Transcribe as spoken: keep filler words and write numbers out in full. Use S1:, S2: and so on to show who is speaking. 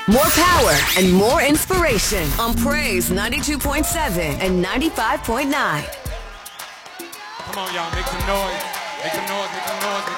S1: More power and more inspiration on Praise ninety-two point seven and ninety-five point nine.
S2: Come on, y'all. Make some noise. Make some noise. Make some noise. Make